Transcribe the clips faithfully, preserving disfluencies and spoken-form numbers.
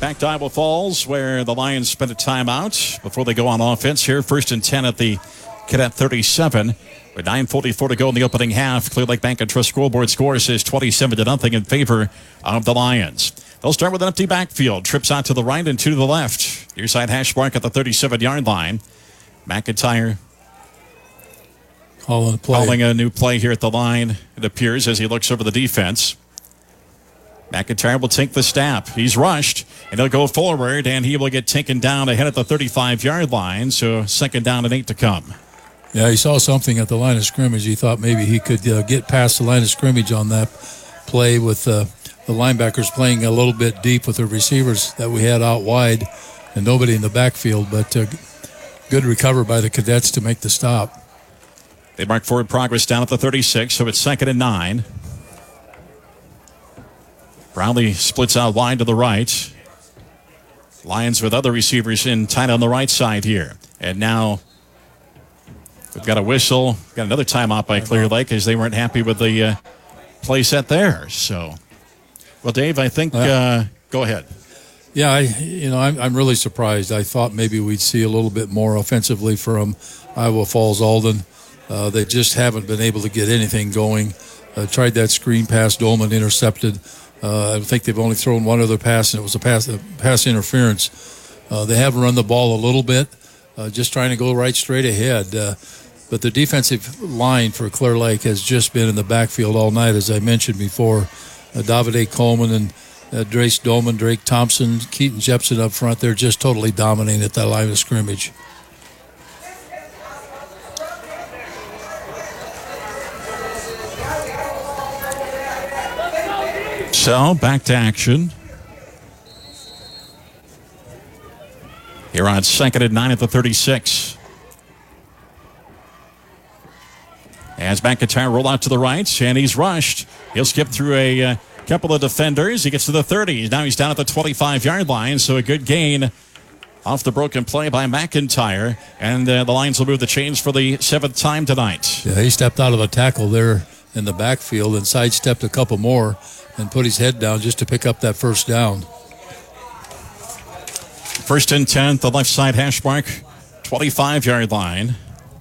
Back to Iowa Falls, where the Lions spent a timeout before they go on offense here. First and ten at the Cadet thirty-seven. With nine forty-four to go in the opening half, Clear Lake Bank and Trust scoreboard score says twenty-seven to nothing in favor of the Lions. They'll start with an empty backfield. Trips out to the right and two to the left. Near side hash mark at the thirty-seven-yard line. McIntyre calling, play. calling a new play here at the line, it appears, as he looks over the defense. McIntyre will take the snap. He's rushed, and he'll go forward, and he will get taken down ahead at the thirty-five-yard line. So second down and eight to come. Yeah, he saw something at the line of scrimmage. He thought maybe he could uh, get past the line of scrimmage on that play with uh, the linebackers playing a little bit deep with the receivers that we had out wide and nobody in the backfield. But uh, good recover by the Cadets to make the stop. They mark forward progress down at the thirty-six, so it's second and nine. Brownlee splits out wide to the right. Lions with other receivers in tight on the right side here. And now we've got a whistle. We've got another timeout by Clear Lake as they weren't happy with the uh, play set there. So, well, Dave, I think, uh, go ahead. Yeah, I, you know, I'm, I'm really surprised. I thought maybe we'd see a little bit more offensively from Iowa Falls Alden. Uh, they just haven't been able to get anything going. Uh, tried that screen pass, Dolman intercepted. Uh, I think they've only thrown one other pass, and it was a pass, a pass interference. Uh, they have run the ball a little bit, uh, just trying to go right straight ahead. Uh, but the defensive line for Clear Lake has just been in the backfield all night, as I mentioned before. Uh, Davide Coleman and uh, Drace Dolman, Drake Thompson, Keaton Jepson up front. They're just totally dominating at that line of scrimmage. So, back to action. Here on second and nine at the thirty-six. As McIntyre roll out to the right, and he's rushed. He'll skip through a uh, couple of defenders. He gets to the thirty. Now he's down at the twenty-five-yard line, so a good gain off the broken play by McIntyre. And uh, the Lions will move the chains for the seventh time tonight. Yeah, he stepped out of a tackle there in the backfield and sidestepped a couple more and put his head down just to pick up that first down. First and ten, the left side hash mark, twenty-five-yard line.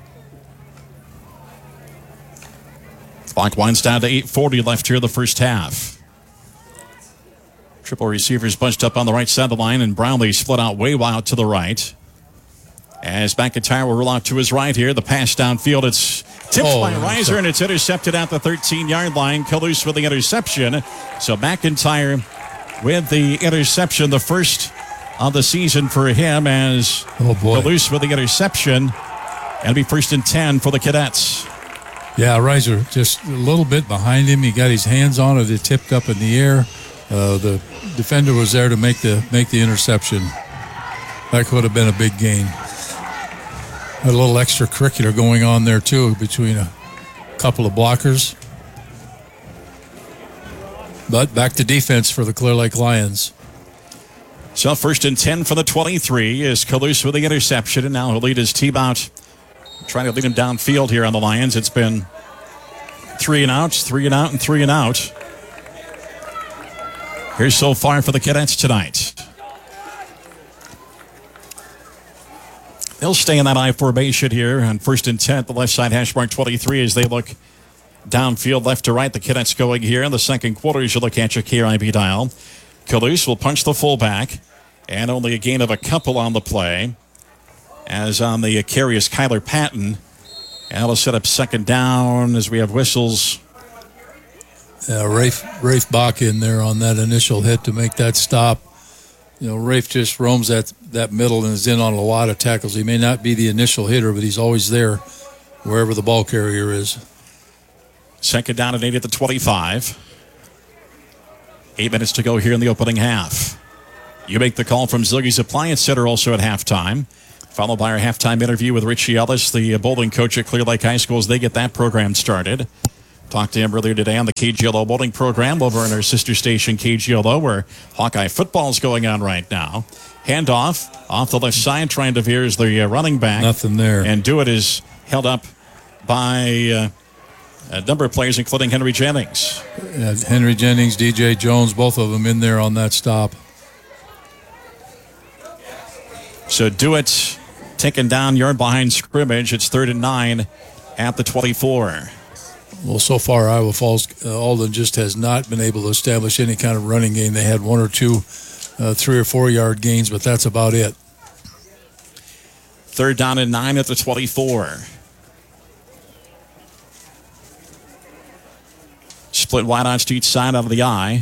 Clock winds down to eight forty left here in the first half. Triple receivers bunched up on the right side of the line, and Brownlee split out way out to the right. As McIntyre will roll out to his right here, the pass downfield, it's tipped oh, by Reiser, and it's intercepted at the thirteen-yard line. Kalous with the interception. So McIntyre with the interception, the first of the season for him, as oh boy. Kalous with the interception. It'll be first and ten for the Cadets. Yeah, Reiser just a little bit behind him. He got his hands on it. It tipped up in the air. Uh, the defender was there to make the make the interception. That could have been a big gain. A little extracurricular going on there, too, between a couple of blockers. But back to defense for the Clear Lake Lions. So first and ten for the twenty-three is Kalous with the interception, and now he'll lead his team out, trying to lead him downfield here on the Lions. It's been three and out, three and out, and three and out. Here's so far for the Cadets tonight. They'll stay in that I formation here on first and ten, the left side hash mark twenty-three, as they look downfield left to right. The Cadets going here in the second quarter as you look at your K I B dial. Kalous will punch the fullback, and only a gain of a couple on the play. As on the carry is Kyler Patton. And it'll set up second down as we have whistles. Yeah, Rafe, Rafe Bach in there on that initial hit to make that stop. You know, Rafe just roams that, that middle and is in on a lot of tackles. He may not be the initial hitter, but he's always there wherever the ball carrier is. Second down and eight at the twenty-five. Eight minutes to go here in the opening half. You make the call from Zillies Appliance Center also at halftime. Followed by our halftime interview with Richie Ellis, the bowling coach at Clear Lake High School, as they get that program started. Talked to him earlier today on the K G L O bowling program over in our sister station K G L O, where Hawkeye football is going on right now. Handoff off the left side, trying to veer as the uh, running back. Nothing there. And Dewitt is held up by uh, a number of players, including Henry Jennings. Yeah, Henry Jennings, D J Jones, both of them in there on that stop. So do it. Taken down yard behind scrimmage. It's third and nine at the twenty-four. Well, so far, Iowa Falls, uh, Alden just has not been able to establish any kind of running game. They had one or two uh, three or four yard gains, but that's about it. Third down and nine at the twenty-four. Split wide on each side out of the eye.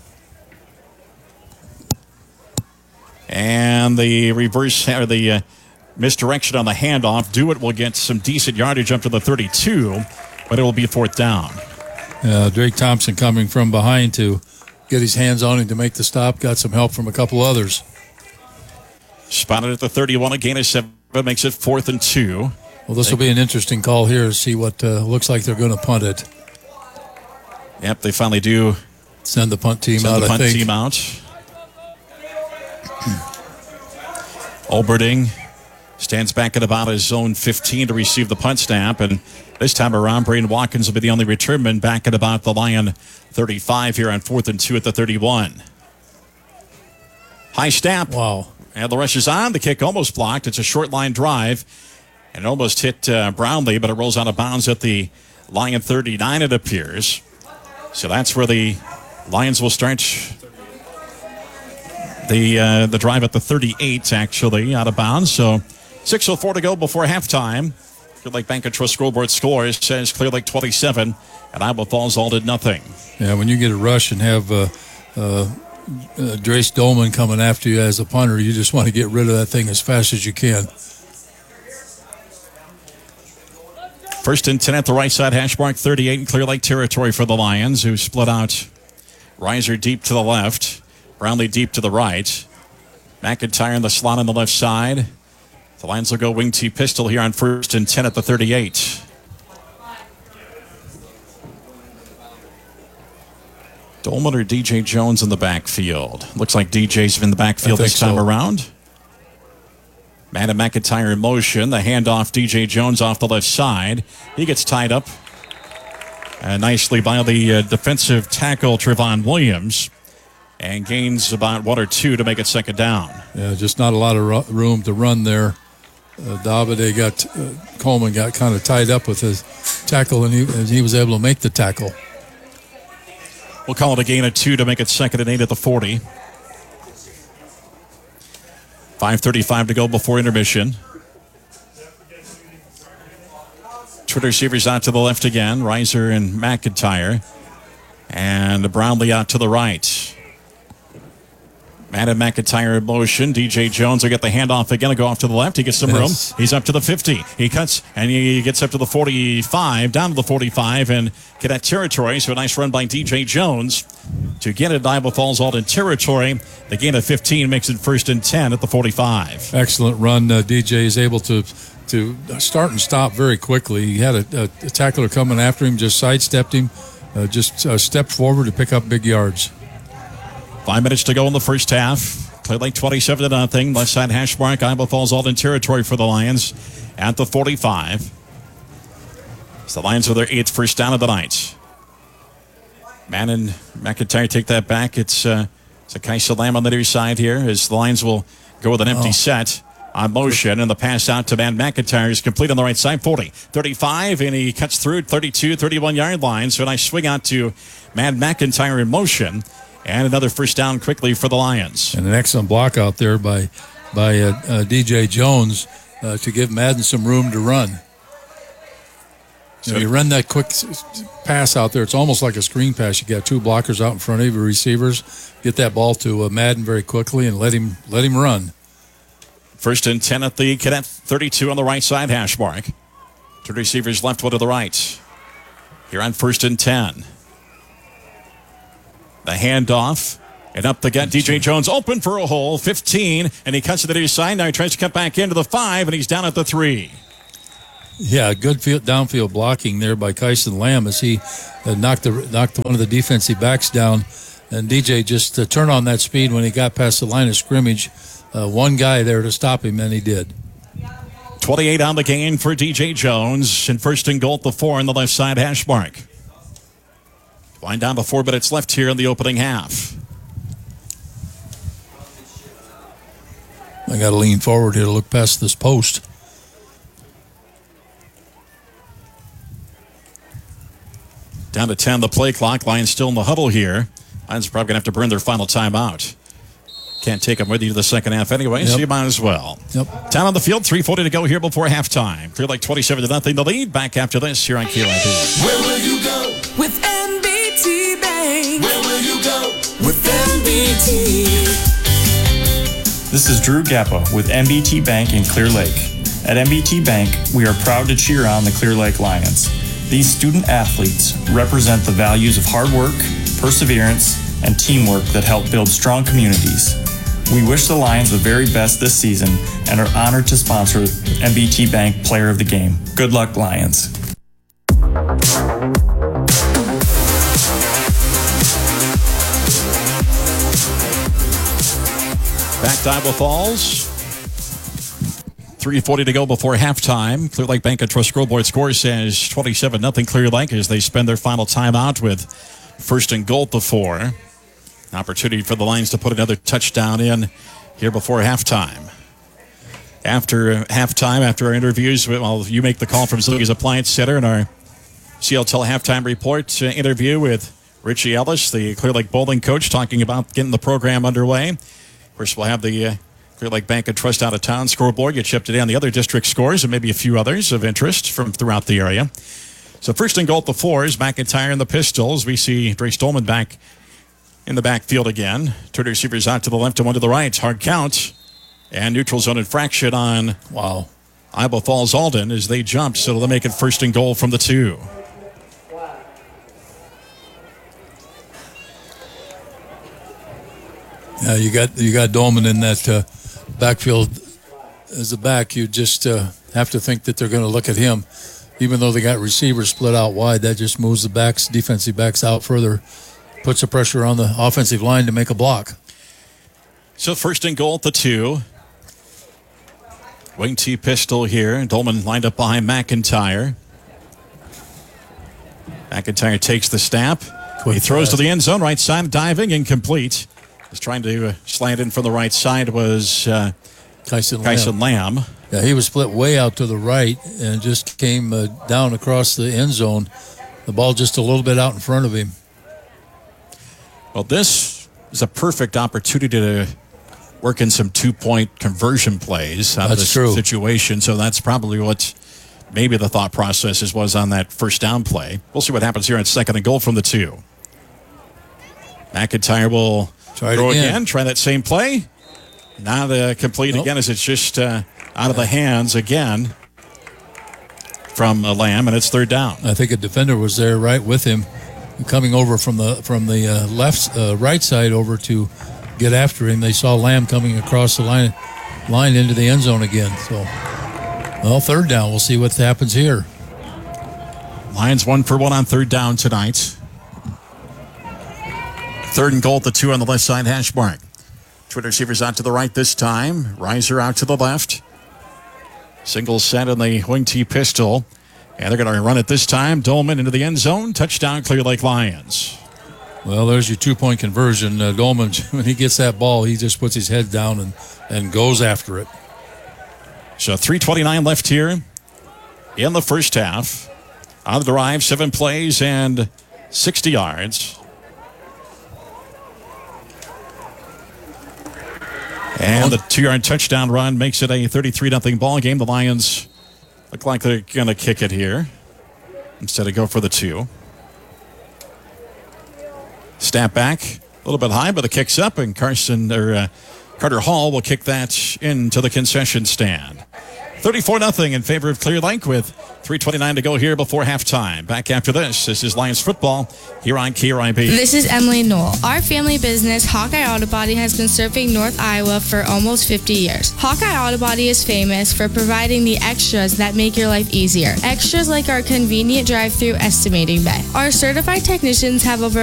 And the reverse, or the uh, misdirection on the handoff. Dewitt will get some decent yardage up to the thirty-two, but it will be fourth down. Uh, Drake Thompson coming from behind to get his hands on him to make the stop. Got some help from a couple others. Spotted at the thirty-one, a gain of seven, makes it fourth and two. Well, this will be an interesting call here to see what uh, looks like they're going to punt it. Yep, they finally do send the punt team send out. the punt I think. team out. Olberding stands back at about his zone fifteen to receive the punt snap, and this time around, Braden Watkins will be the only returnman back at about the Lion thirty-five here on fourth and two at the thirty-one. High snap. Wow. And the rush is on. The kick almost blocked. It's a short line drive, and it almost hit uh, Brownlee, but it rolls out of bounds at the Lion thirty-nine, it appears. So that's where the Lions will start the uh, the drive at the thirty-eight, actually, out of bounds. So six oh four to go before halftime. Clear Lake Bank and Trust scoreboard score says Clear Lake twenty-seven, and Iowa Falls all did nothing. Yeah, when you get a rush and have uh, uh, uh, Drace Dolman coming after you as a punter, you just want to get rid of that thing as fast as you can. First and ten at the right side, hash mark thirty-eight in Clear Lake territory for the Lions, who split out. Reiser deep to the left, Brownlee deep to the right. McIntyre in the slot on the left side. The Lions will go wing T pistol here on first and ten at the thirty-eight. Dolman or D J Jones in the backfield? Looks like D J's in the backfield this time so. around. Matt and McIntyre in motion. The handoff, D J Jones off the left side. He gets tied up uh, nicely by the uh, defensive tackle, Trevon Williams, and gains about one or two to make it second down. Yeah, just not a lot of ru- room to run there. Uh, Davide got, uh, Coleman got kind of tied up with his tackle, and he, and he was able to make the tackle. We'll call it a gain of two to make it second and eight at the forty. five thirty-five to go before intermission. Two receivers out to the left again. Reiser and McIntyre. And Brownlee out to the right. Matt and McIntyre in motion. D J Jones will get the handoff again. He'll go off to the left. He gets some yes. room. He's up to the fifty. He cuts and he gets up to the forty-five, down to the forty-five, and Cadet territory. So a nice run by D J Jones to get it. Iowa Falls Alden territory. The gain of fifteen makes it first and ten at the forty-five. Excellent run. Uh, D J is able to to start and stop very quickly. He had a, a, a tackler coming after him, just sidestepped him, uh, just uh, stepped forward to pick up big yards. Five minutes to go in the first half. Clear Lake twenty-seven to nothing. Left side hash mark. Iowa Falls Alden territory for the Lions at the forty-five. So the Lions with their eighth first down of the night. Mann and McIntyre take that back. It's uh, Sakai Salam on the near side here as the Lions will go with an empty oh. set on motion, and the pass out to Matt McIntyre is complete on the right side. forty, thirty-five, and he cuts through thirty-two, thirty-one yard line. So a nice swing out to Matt McIntyre in motion. And another first down quickly for the Lions. And an excellent block out there by by uh, uh, D J Jones uh, to give Madden some room to run. So you, know, you run that quick pass out there. It's almost like a screen pass. You got two blockers out in front of you, receivers. Get that ball to uh, Madden very quickly and let him let him run. First and ten at the Cadet thirty-two on the right side hash mark. Two receivers left, one to the right. Here on first and ten. The handoff, and up the gut. D J Jones open for a hole, fifteen, and he cuts to the near side. Now he tries to cut back into the five, and he's down at the three. Yeah, good field, downfield blocking there by Kyson Lamb as he uh, knocked the knocked one of the defensive backs down, and D J just uh, turned on that speed when he got past the line of scrimmage. Uh, one guy there to stop him, and he did. twenty-eight on the gain for D J Jones, and first and goal at the four on the left side hash mark. Wind down to four minutes left here in the opening half. I got to lean forward here to look past this post. Down to ten, the play clock. Lions still in the huddle here. Lions are probably going to have to burn their final timeout. Can't take them with you to the second half anyway, yep. So you might as well. Yep. Down on the field, three forty to go here before halftime. Clear Lake twenty-seven to nothing. The lead back after this here on K R I P. Where will you go with N B T Bank? Where will you go with N B T? This is Drew Gappa with N B T Bank in Clear Lake. At N B T Bank, we are proud to cheer on the Clear Lake Lions. These student athletes represent the values of hard work, perseverance, and teamwork that help build strong communities. We wish the Lions the very best this season and are honored to sponsor N B T Bank Player of the Game. Good luck, Lions. Back to Iowa Falls. three forty to go before halftime. Clear Lake Bank and Trust scoreboard score says twenty-seven nothing Clear Lake as they spend their final timeout with first and goal at the four. An opportunity for the Lions to put another touchdown in here before halftime. After halftime, after our interviews, well, you make the call from Zillie's Appliance Center and our C L T L halftime report uh, interview with Richie Ellis, the Clear Lake bowling coach, talking about getting the program underway. Of course, we'll have the uh, Clear Lake Bank and Trust out of town scoreboard. You chip today on the other district scores and maybe a few others of interest from throughout the area. So first and goal at the four is McIntyre and the Pistols. We see Dre Stolman back in the backfield again. Two receivers out to the left and one to the right. Hard count. And neutral zone infraction on Wow. Iowa Falls Alden as they jump. So they'll make it first and goal from the two. Yeah, you got you got Dolman in that uh, backfield as a back. You just uh, have to think that they're going to look at him. Even though they got receivers split out wide, that just moves the backs, defensive backs out further. Puts the pressure on the offensive line to make a block. So first and goal at the two. Wing T pistol here. Dolman lined up behind McIntyre. McIntyre takes the snap. Quick he throws pass to the end zone. Right side diving. Incomplete. He's trying to uh, slant in from the right side was uh, Kyson, Kyson Lamb. Lamb. Yeah, he was split way out to the right and just came uh, down across the end zone. The ball just a little bit out in front of him. Well, this is a perfect opportunity to work in some two-point conversion plays out that's of this true. situation. So that's probably what maybe the thought process is, was on that first down play. We'll see what happens here on second and goal from the two. McIntyre will try throw again. again, try that same play. Not uh, complete nope. again as it's just uh, out of the hands again from uh, Lamb, and it's third down. I think a defender was there right with him, coming over from the from the uh, left uh, right side over to get after him. They saw Lamb coming across the line line into the end zone again. So, well, third down. We'll see what happens here. Lions one for one on third down tonight. Third and goal at the two on the left side hash mark. Twin receivers out to the right this time. Riser out to the left. Single set in the wing T pistol. And they're going to run it this time. Dolman into the end zone. Touchdown, Clear Lake Lions. Well, there's your two-point conversion. Uh, Dolman, when he gets that ball, he just puts his head down and, and goes after it. So three twenty-nine left here in the first half. On the drive, seven plays and sixty yards. And the two-yard touchdown run makes it a thirty-three nothing ball game. The Lions look like they're going to kick it here instead of go for the two. Snap back, a little bit high, but the kick's up, and Carson or uh, Carter Hall will kick that into the concession stand. thirty-four nothing in favor of Clear Lake with three twenty-nine to go here before halftime. Back after this, this is Lions football here on K R I P. This is Emily Knoll. Our family business, Hawkeye Auto Body, has been serving North Iowa for almost fifty years. Hawkeye Auto Body is famous for providing the extras that make your life easier. Extras like our convenient drive-through estimating bay. Our certified technicians have over